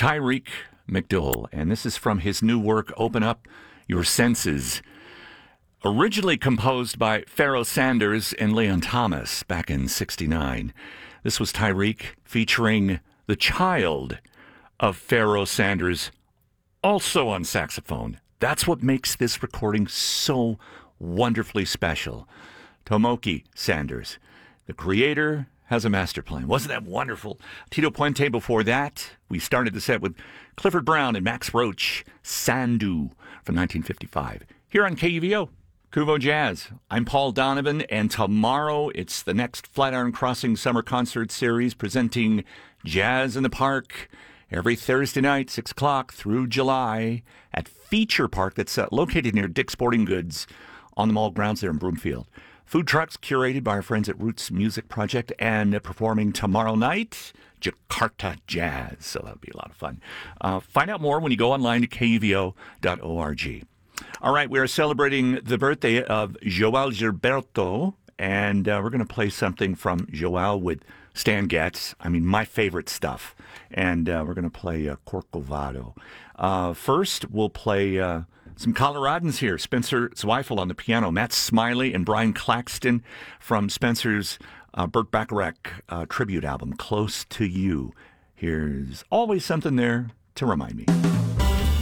Tyreek McDowell, and this is from his new work, Open Up Your Senses. Originally composed by Pharoah Sanders and Leon Thomas back in '69. This was Tyreek featuring the child of Pharoah Sanders, also on saxophone. That's what makes this recording so wonderfully special. Tomoki Sanders, the creator, has a master plan. Wasn't that wonderful? Tito Puente before that. We started the set with Clifford Brown and Max Roach, Sandu from 1955. Here on KUVO, Kuvo Jazz. I'm Paul Donovan, and tomorrow it's the next Flatiron Crossing Summer Concert Series presenting Jazz in the Park every Thursday night, 6 o'clock through July at Feature Park that's located near Dick's Sporting Goods on the mall grounds there in Broomfield. Food trucks curated by our friends at Roots Music Project, and performing tomorrow night, Jakarta Jazz. So that'll be a lot of fun. Find out more when you go online to kuvo.org. All right, we are celebrating the birthday of Joao Gilberto, and we're going to play something from Joao with Stan Getz. I mean, my favorite stuff. And we're going to play Corcovado. First, we'll play some Coloradans here. Spencer Zweifel on the piano, Matt Smiley and Brian Claxton from Spencer's Burt Bacharach tribute album, Close to You. Here's Always Something There to Remind Me.